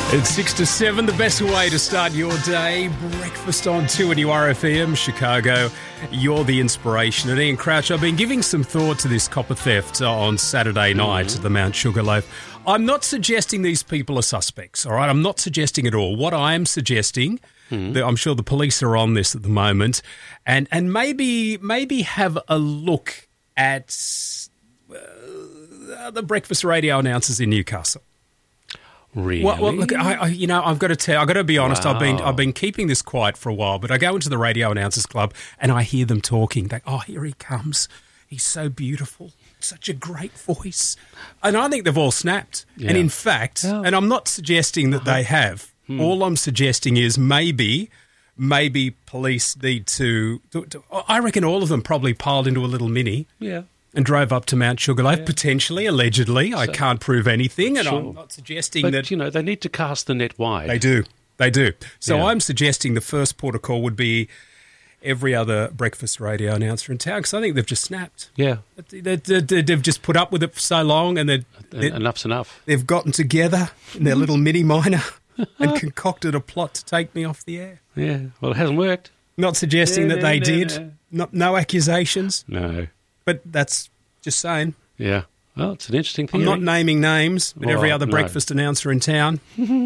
It's 6 to 7, the best way to start your day. Breakfast on 2 and URFM, Chicago. You're the inspiration. And Ian Crouch, I've been giving some thought to this copper theft on Saturday night at the Mount Sugarloaf. I'm not suggesting these people are suspects, all right? I'm not suggesting at all. What I am suggesting, I'm sure the police are on this at the moment, and maybe have a look at the breakfast radio announcers in Newcastle. Really? Well, look, I've got to be honest. Wow. I've been keeping this quiet for a while, but I go into the Radio Announcers Club and I hear them talking. Here he comes. He's so beautiful. Such a great voice. And I think they've all snapped. Yeah. And in fact, and I'm not suggesting that they have. All I'm suggesting is maybe police need to. I reckon all of them probably piled into a little Mini. Yeah. And drove up to Mount Sugarloaf, potentially, allegedly. I can't prove anything, and I'm not suggesting but, that... they need to cast the net wide. They do. So I'm suggesting the first port of call would be every other breakfast radio announcer in town, because I think they've just snapped. Yeah. They've just put up with it for so long, and enough's enough. They've gotten together in their little mini miner and concocted a plot to take me off the air. Yeah, well, it hasn't worked. Not suggesting that they did. No accusations. No. But that's just saying. Yeah. Well, it's an interesting theory. I'm not naming names, but every other breakfast announcer in town.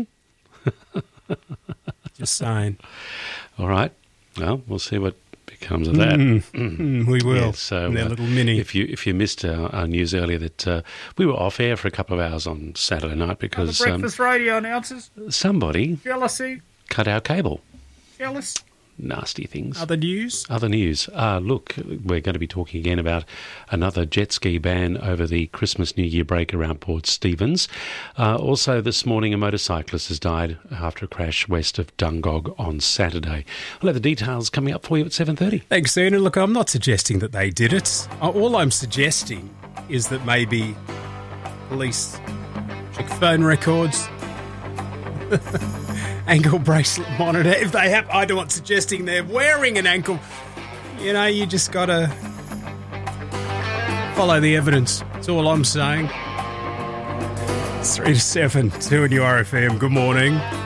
Just saying. All right. Well, we'll see what becomes of that. We will. Yeah, so in their little Mini. If you missed our news earlier, that we were off air for a couple of hours on Saturday night because the breakfast radio announcers. Somebody Jealousy. cut our cable. Jealous. Nasty things. Other news? Look, we're going to be talking again about another jet ski ban over the Christmas New Year break around Port Stephens. Also this morning, a motorcyclist has died after a crash west of Dungog on Saturday. I'll have the details coming up for you at 7:30. Thanks, Ian. And look, I'm not suggesting that they did it. All I'm suggesting is that maybe police check phone records, ankle bracelet monitor. If they have, I'm not suggesting they're wearing an ankle. You just got to follow the evidence. That's all I'm saying. 3 to 7, 2 and URFM. Good morning.